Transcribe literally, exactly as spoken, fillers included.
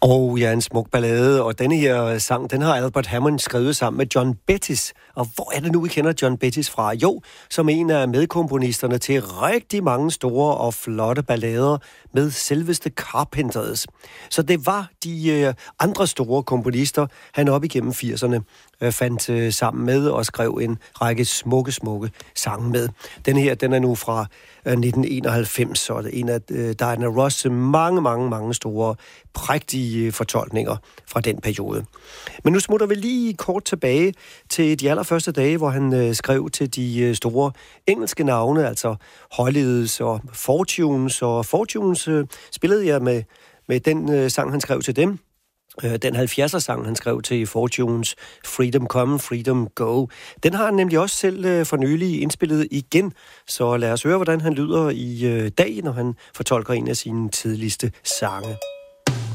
Og ja, en smuk ballade, og denne her sang, den har Albert Hammond skrevet sammen med John Bettis. Og hvor er det nu, vi kender John Bettis fra? Jo, som en af medkomponisterne til rigtig mange store og flotte ballader med selveste Carpenters. Så det var de øh, andre store komponister, han op igennem firserne øh, fandt øh, sammen med og skrev en række smukke, smukke sange med. Den her, den er nu fra øh, nitten enoghalvfems, og det er en af øh, Diana Ross' mange, mange, mange store, prægtige fortolkninger fra den periode. Men nu smutter vi lige kort tilbage til de allerførste dage, hvor han øh, skrev til de øh, store engelske navne, altså Hollies og Fortunes, og Fortunes øh, spillede jeg med, med den øh, sang, han skrev til dem. Øh, den halvfjerdser-sang, han skrev til Fortunes, Freedom Come, Freedom Go. Den har han nemlig også selv øh, for nylig indspillet igen, så lad os høre, hvordan han lyder i øh, dag, når han fortolker en af sine tidligste sange.